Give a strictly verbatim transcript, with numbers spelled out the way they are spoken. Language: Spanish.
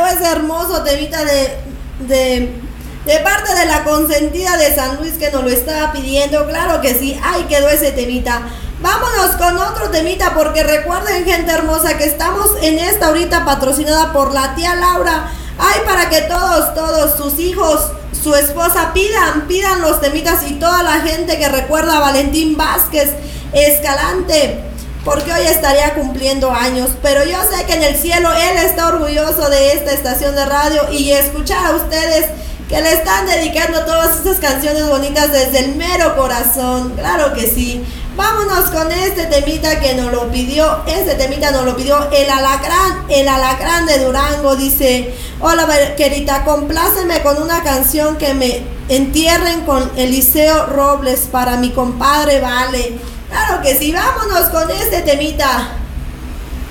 ese hermoso temita de, de, de parte de la consentida de San Luis que nos lo estaba pidiendo. Claro que sí, ahí quedó ese temita. Vámonos con otro temita, porque recuerden, gente hermosa, que estamos en esta ahorita patrocinada por la tía Laura. Ay, para que todos, todos sus hijos, su esposa pidan, pidan los temitas, y toda la gente que recuerda a Valentín Vázquez Escalante, porque hoy estaría cumpliendo años. Pero yo sé que en el cielo él está orgulloso de esta estación de radio y escuchar a ustedes que le están dedicando todas estas canciones bonitas desde el mero corazón. Claro que sí. Vámonos con este temita que nos lo pidió, este temita nos lo pidió el alacrán, el alacrán de Durango. Dice: hola querida, compláceme con una canción que me entierren con Eliseo Robles para mi compadre Vale. Claro que sí, vámonos con este temita.